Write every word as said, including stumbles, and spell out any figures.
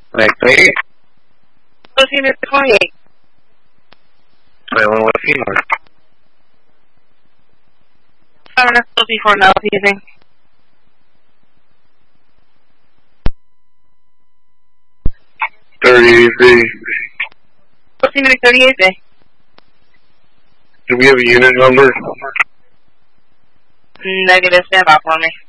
Next eight. What's unit twenty-eight? twenty-one, what's your? Seven S L C for now, using. thirty-eight B. What's unit thirty-eight B? Do we have a unit number? Negative, stand by for me.